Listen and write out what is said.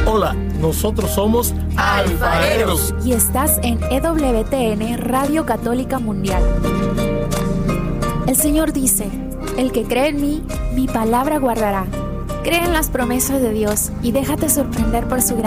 Hola, nosotros somos Alfareros. Y estás en EWTN, Radio Católica Mundial. El Señor dice, el que cree en mí, mi palabra guardará. Cree en las promesas de Dios y déjate sorprender por su gracia.